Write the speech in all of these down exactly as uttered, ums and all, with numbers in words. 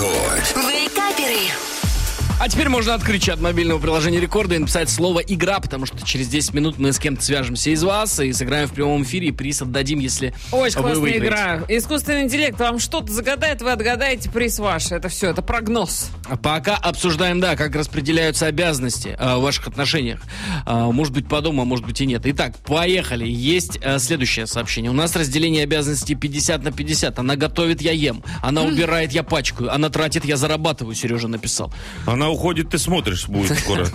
Рекорд. Вейкаперы. А теперь можно открыть чат мобильного приложения Рекорда и написать слово «игра», потому что через десять минут мы с кем-то свяжемся из вас и сыграем в прямом эфире, и приз отдадим, если Очень вы классная выиграете. игра. Искусственный интеллект вам что-то загадает, вы отгадаете, приз ваш. Это все, это прогноз. Пока обсуждаем, да, как распределяются обязанности э, в ваших отношениях. Э, может быть, по дому, а может быть и нет. Итак, поехали. Есть э, следующее сообщение. У нас разделение обязанностей пятьдесят на пятьдесят. Она готовит, я ем. Она убирает, я пачкаю. Она тратит, я зарабатываю, Сережа написал. Она уходит, ты смотришь, будет скоро.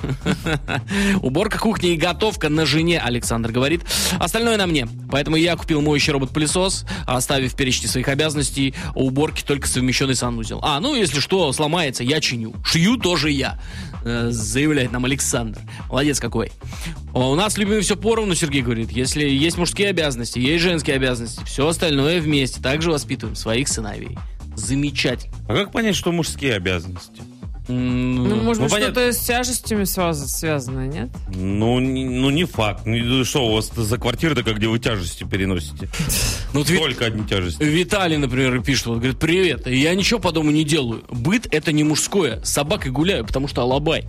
Уборка кухни и готовка на жене, Александр говорит. Остальное на мне. Поэтому я купил моющий робот-пылесос, оставив в перечне своих обязанностей у уборки только совмещенный санузел. А, ну, если что, сломается, я чиню. Шью тоже я, э, заявляет нам Александр. Молодец какой. У нас любим все поровну, Сергей говорит. Если есть мужские обязанности, есть женские обязанности, все остальное вместе. Также воспитываем своих сыновей. Замечательно. А как понять, что мужские обязанности? Ну, может быть, ну, что-то с тяжестями связ- связано, нет? Ну, не, ну, не факт. Ну, что у вас за квартира-то, где вы тяжести переносите? Ну, вот Ви- Только одни тяжести. Виталий, например, пишет, вот, говорит, привет, я ничего по дому не делаю. Быт это не мужское, с собакой гуляю, потому что алабай.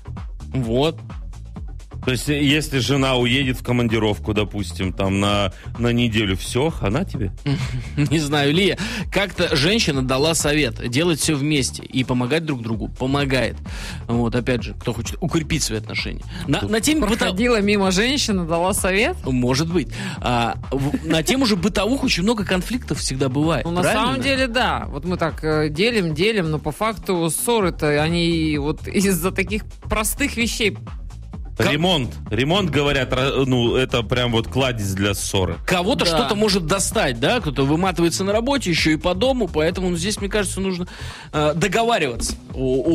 Вот. То есть, если жена уедет в командировку, допустим, там на, на неделю, все, хана тебе? Не знаю, Лия, как-то женщина дала совет делать все вместе и помогать друг другу. Помогает. Вот, опять же, кто хочет укрепить свои отношения. На, на теме быта- Проходила мимо женщина, дала совет. Может быть. А, в- на тему же бытовух очень много конфликтов всегда бывает. Ну, на правильно? самом деле, да. Вот мы так э, делим, делим, но по факту ссоры-то, они вот из-за таких простых вещей. Ремонт. Ремонт, говорят, ра- ну, это прям вот кладезь для ссоры. Кого-то Да. что-то может достать, да, кто-то выматывается на работе, еще и по дому, поэтому ну, здесь, мне кажется, нужно э, договариваться о,